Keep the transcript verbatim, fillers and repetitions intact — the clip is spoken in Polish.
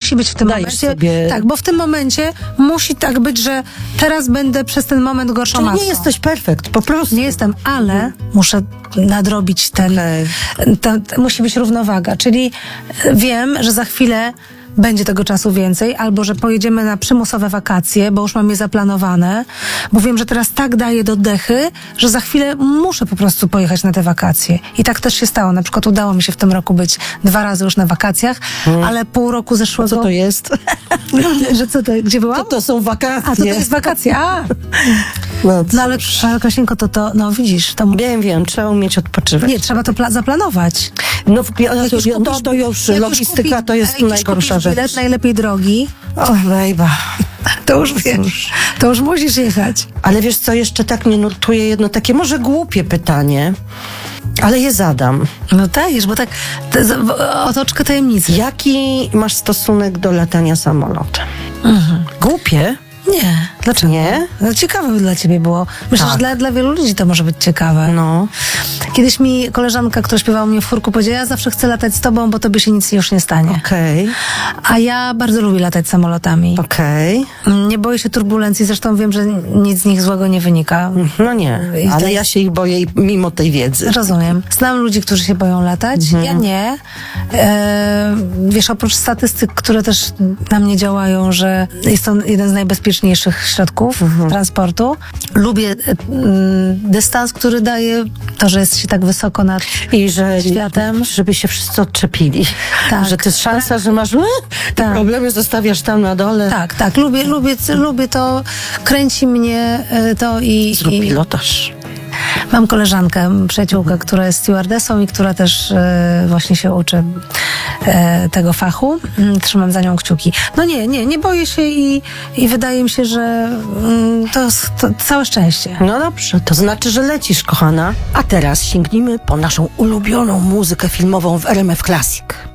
musi być w tym Dajesz momencie. sobie... Tak, bo w tym momencie musi tak być, że teraz będę przez ten moment gorszą Czyli matką. nie jesteś perfekt, po prostu. Nie jestem, ale muszę nadrobić ten, Okay. ten, ten... Musi być równowaga, czyli wiem, że za chwilę będzie tego czasu więcej, albo że pojedziemy na przymusowe wakacje, bo już mam je zaplanowane, bo wiem, że teraz tak daję do dechy, że za chwilę muszę po prostu pojechać na te wakacje. I tak też się stało. Na przykład udało mi się w tym roku być dwa razy już na wakacjach, hmm. ale pół roku zeszłego... Co to jest? Że co to, gdzie byłam? To, to są wakacje. A, to, to jest wakacje, a! No, no ale, ale Kaślinko, to, to, no widzisz, to... Wiem, wiem, trzeba umieć odpoczywać. Nie, trzeba to pla- zaplanować. No, ja, to, już no kupisz, to już jak logistyka już kupi, to jest najgorsza rzecz. Bilet najlepiej drogi. O, bejba. To już wiesz, to już musisz jechać. Ale wiesz co, jeszcze tak mnie nurtuje jedno takie może głupie pytanie, ale je zadam. No dajesz, bo tak te, z- otoczkę tajemnicy. Jaki masz stosunek do latania samolotem? Mhm. Głupie? Nie. Dlaczego? Nie? No, ciekawe by dla ciebie było. Myślę, Tak. że dla, dla wielu ludzi to może być ciekawe. No. Kiedyś mi koleżanka, która śpiewała u mnie w chórku, powiedziała, ja zawsze chcę latać z tobą, bo tobie się nic już nie stanie. Okej, A ja bardzo lubię latać samolotami. okej. Nie boję się turbulencji, zresztą wiem, że nic z nich złego nie wynika. No nie, I to ale jest- ja się ich boję i mimo tej wiedzy. Rozumiem. Znam ludzi, którzy się boją latać. Mhm. Ja nie. E, wiesz, oprócz statystyk, które też na mnie działają, że jest to jeden z najbezpieczniejszych środków Mhm. transportu. Lubię e, m, dystans, który daje to, że jest się tak wysoko nad I że, światem. żeby się wszyscy odczepili. Tak. Że to jest szansa, że masz e, te Tak. problemy zostawiasz tam na dole. Tak, tak. Lubię, lubię, lubię to. Kręci mnie e, to i... Zrób i pilotaż. Mam koleżankę, przyjaciółkę, która jest stewardessą i która też e, właśnie się uczy e, tego fachu. Mm, Trzymam za nią kciuki. No nie, nie, nie boję się i, i wydaje mi się, że mm, to, jest- to całe szczęście. No dobrze, to znaczy, że lecisz, kochana. A teraz sięgnijmy po naszą ulubioną muzykę filmową w R M F Classic.